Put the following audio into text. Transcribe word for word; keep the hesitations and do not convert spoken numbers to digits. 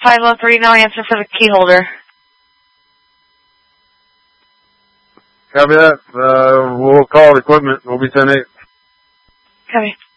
five oh three, no answer for the key holder. Copy that. Uh, we'll call equipment. We'll be ten eight. Copy.